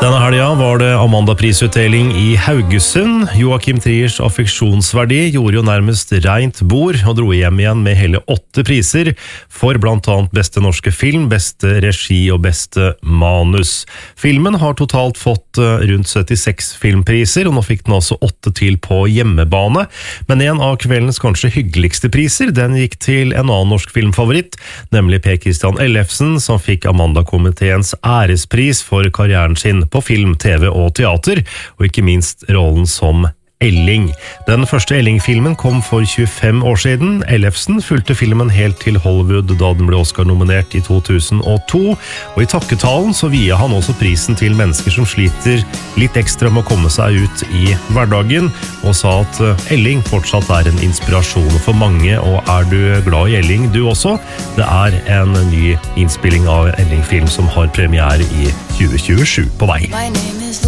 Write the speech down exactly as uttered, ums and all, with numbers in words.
Denne helgen var det Amanda-prisutdeling i Haugesund. Joachim Triers affeksjonsverdi gjorde jo nærmest rent bord og dro hjem igjen med hele åtte priser for blant annet beste norske film, beste regi og beste manus. Filmen har totalt fått rundt syttiseks filmpriser, og nå fikk den også åtte til på hjemmebane. Men en av kveldens kanskje hyggeligste priser, den gikk til en annen norsk filmfavoritt, nemlig Per Kristian Ellefsen, som fikk Amanda-komiteens ærespris for karrieren sin på film, tv og teater, og ikke minst rollen som Elling. Den første Elling-filmen kom for tjuefem år siden. Ellefsen fulgte filmen helt til Hollywood da den ble Oscar-nominert i to tusen og to, og i takketalen så viet han også prisen til mennesker som sliter litt ekstra med å komme seg ut i hverdagen, og sa at Elling fortsatt er en inspirasjon for mange, og er du glad i Elling du også? Det er en ny innspilling av Elling-film som har premiere i tjue tjuesju på vei.